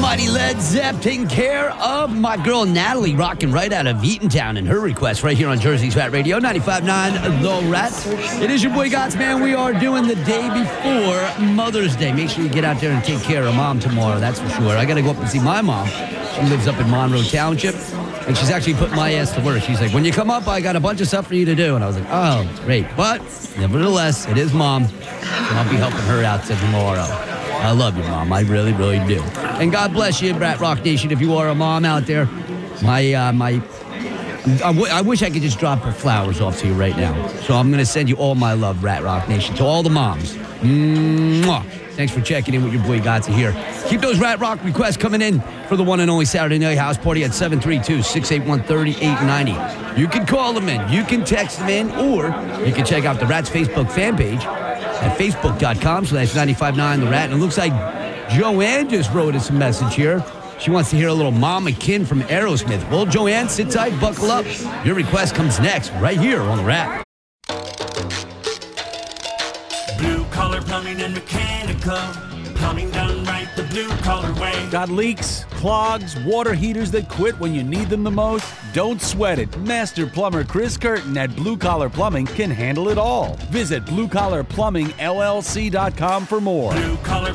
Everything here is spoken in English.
mighty Led Zepp taking care of my girl Natalie, rocking right out of Eatontown, and her request right here on Jersey's Rat Radio, 95.9 The Rat. It is your boy Gots, man. We are doing the day before Mother's Day. Make sure you get out there and take care of Mom tomorrow, that's for sure. I got to go up and see my mom. She lives up in Monroe Township, and she's actually put my ass to work. She's like, when you come up, I got a bunch of stuff for you to do. And I was like, oh, great. But nevertheless, it is Mom, and I'll be helping her out tomorrow. I love you, Mom. I really, really do. And God bless you, Rat Rock Nation, if you are a mom out there. I wish I could just drop her flowers off to you right now. So I'm going to send you all my love, Rat Rock Nation, to all the moms. Mwah. Thanks for checking in with your boy Gotza here. Keep those Rat Rock requests coming in for the one and only Saturday Night House Party at 732-681-3890. You can call them in, you can text them in, or you can check out the Rat's Facebook fan page at facebook.com/959 The Rat. And it looks like Joanne just wrote us a message here. She wants to hear a little Mama Kin from Aerosmith. Well, Joanne, sit tight, buckle up. Your request comes next, right here on The Rat. Blue Collar Plumbing and Mechanical. Plumbing done right the blue collar way. Got leaks, clogs, water heaters that quit when you need them the most? Don't sweat it. Master plumber Chris Curtin at Blue Collar Plumbing can handle it all. Visit bluecollarplumbingllc.com for more. Blue Collar